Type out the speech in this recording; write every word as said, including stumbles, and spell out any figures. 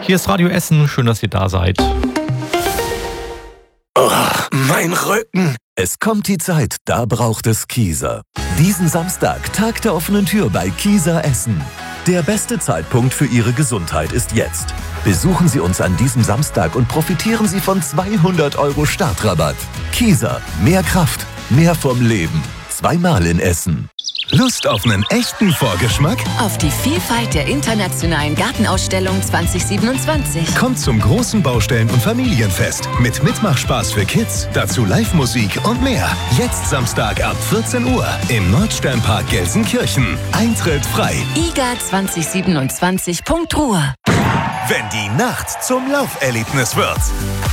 Hier ist Radio Essen. Schön, dass ihr da seid. Oh, mein Rücken. Es kommt die Zeit, da braucht es Kieser. Diesen Samstag, Tag der offenen Tür bei Kieser Essen. Der beste Zeitpunkt für Ihre Gesundheit ist jetzt. Besuchen Sie uns an diesem Samstag und profitieren Sie von zweihundert Euro Startrabatt. Kieser, mehr Kraft, mehr vom Leben. Zweimal in Essen. Lust auf einen echten Vorgeschmack? Auf die Vielfalt der internationalen Gartenausstellung zwanzig siebenundzwanzig. Kommt zum großen Baustellen- und Familienfest mit Mitmachspaß für Kids, dazu Live-Musik und mehr. Jetzt Samstag ab vierzehn Uhr im Nordsternpark Gelsenkirchen. Eintritt frei. I G A zwanzig siebenundzwanzig Punkt Ruhr. Wenn die Nacht zum Lauferlebnis wird.